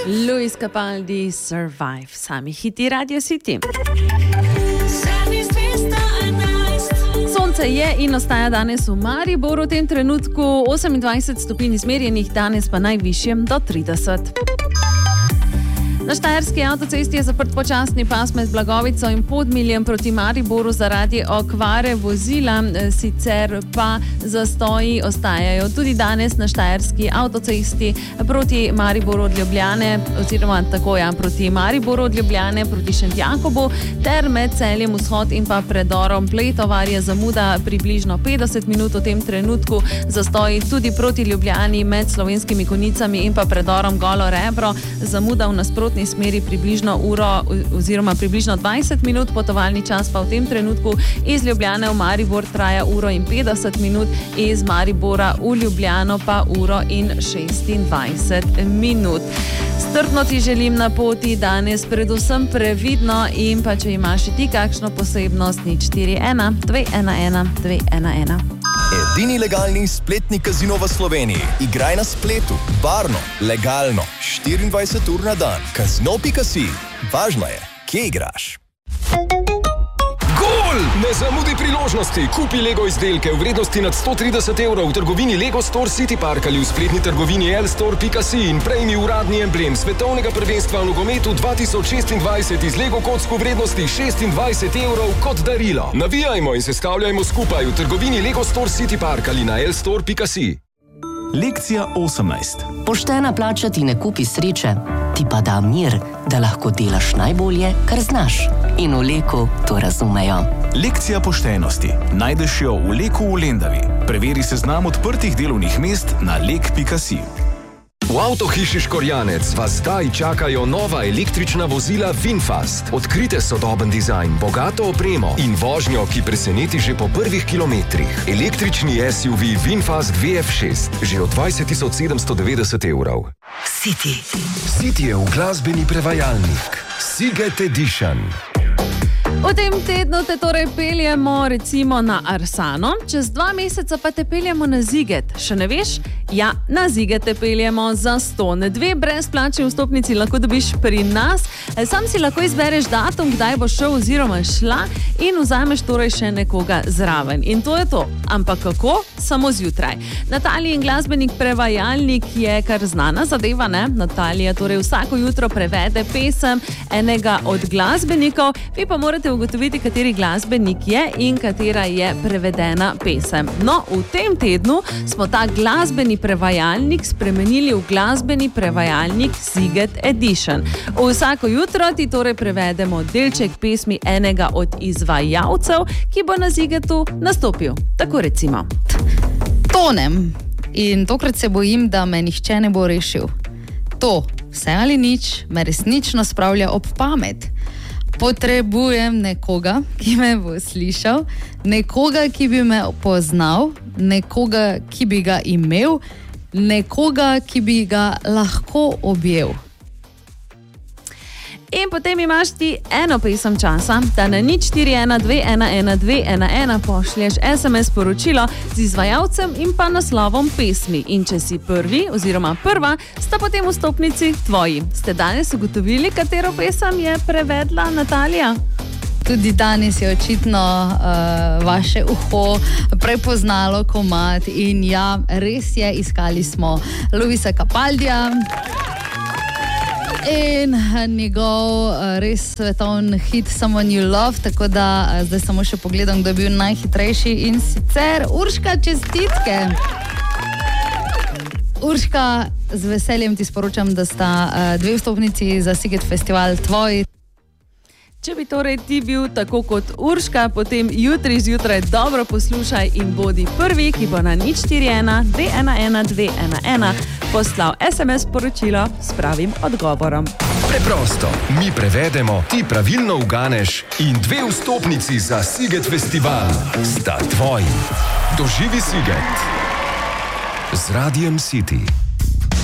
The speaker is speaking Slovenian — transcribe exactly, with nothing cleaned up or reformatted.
Luis Capaldi, Survive, sami hiti Radio City. Sonce je in ostaja danes v Mariboru, v tem trenutku osemindvajset stopinj izmerjenih, danes pa najvišje do trideset. Na štajerski avtocesti je zaprt počasni pas med Blagovico in Podmiljem proti Mariboru zaradi okvare vozila, sicer pa zastoji ostajajo tudi danes na štajerski avtocesti proti Mariboru od Ljubljane, oziroma tako ja, proti Mariboru od Ljubljane proti Šentjakobu ter med Celjem vzhod in pa predorom Pletovar je zamuda približno petdeset minut v tem trenutku, zastoji tudi proti Ljubljani med Slovenskimi Konjicami in pa predorom Golo Rebro, zamuda v nasprotni smeri približno uro oziroma približno dvajset minut, potovalni čas pa v tem trenutku iz Ljubljane v Maribor traja uro in petdeset minut, iz Maribora v Ljubljano pa uro in šestindvajset minut. Strpno ti želim na poti danes, predvsem previdno in pa če imaš ti kakšno posebnost, nič štiri ena dve ena ena dve ena ena. Edini legalni spletni kazino v Sloveniji. Igraj na spletu, varno, legalno, štiriindvajset ur na dan. Kazino pika si. Važno je, kje igraš. Gol! Ne zamudi priložnosti. Kupi Lego izdelke v vrednosti nad sto trideset evrov v trgovini Lego Store City Park ali v spletni trgovini el store pika si in prejmi uradni emblem svetovnega prvenstva v nogometu dva tisoč šestindvajset iz Lego kock v vrednosti šestindvajset evrov kot darilo. Navijajmo in se stavljajmo skupaj v trgovini Lego Store City Park ali na el store pika si. Lekcija osemnajst. Poštena plača ti ne kupi sreče, ti pa da mir, da lahko delaš najbolje, kar znaš. In v Leku to razumejo. Lekcija poštenosti. Najdeš jo v Leku v Lendavi. Preveri seznam odprtih delovnih mest na lek pika si. V avtohiši Škorjanec vas zdaj čakajo nova električna vozila VinFast. Odkrite sodoben dizajn, bogato opremo in vožnjo, ki preseneti že po prvih kilometrih. Električni es ju vi VinFast ve ef šest, že od dvajset tisoč sedemsto devetdeset evrov. City. City je v glasbeni prevajalnik. Siget Edition. V tem tednu te torej peljemo recimo na Arsano, čez dva meseca pa te peljemo na Ziget. Še ne veš? Ja, na Ziget te peljemo za ston. Dve brezplačni vstopnici lahko dobiš pri nas. Sam si lahko izbereš datum, kdaj boš šel oziroma šla in vzameš torej še nekoga zraven. In to je to. Ampak kako? Samo zjutraj. Natalijin glasbenik prevajalnik je kar znana zadeva, ne? Natalija torej vsako jutro prevede pesem enega od glasbenikov, vi pa morate ugotoviti, kateri glasbenik je in katera je prevedena pesem. No, v tem tednu smo ta glasbeni prevajalnik spremenili v glasbeni prevajalnik Siget Edition. Vsako jutro ti torej prevedemo delček pesmi enega od izvajalcev, ki bo na Zigetu nastopil. Tako recimo. Tonem in tokrat se bojim, da me nihče ne bo rešil. To, vse ali nič, me resnično spravlja ob pamet. Potrebujem nekoga, ki me bo slišal, nekoga, ki bi me poznal, nekoga, ki bi ga imel, nekoga, ki bi ga lahko objel. In potem imaš ti eno pesem časa, da na nič štiri ena dve ena ena dve ena ena pošlješ es em es sporočilo z izvajalcem in pa naslovom pesmi. In če si prvi oziroma prva, sta potem vstopnici tvoji. Ste danes ugotovili, katero pesem je prevedla Natalija? Tudi danes je očitno uh, vaše uho prepoznalo komad in ja, res je, iskali smo Luisa Capaldija in njegov res svetovni hit Someone You Love, tako da zdaj samo še pogledam, kdo je bil najhitrejši in sicer Urška, čestitke! Urška, z veseljem ti sporočam, da sta dve vstopnici za Siget Festival tvoji. Če bi torej ti bil tako kot Urška, potem jutri zjutraj dobro poslušaj in bodi prvi, ki bo na nič štiri ena dve ena ena dve ena ena poslal es em es sporočilo s pravim odgovorom. Preprosto, mi prevedemo, ti pravilno uganeš in dve vstopnici za Siget Festival sta tvoji. Doživi Siget z Radiem City.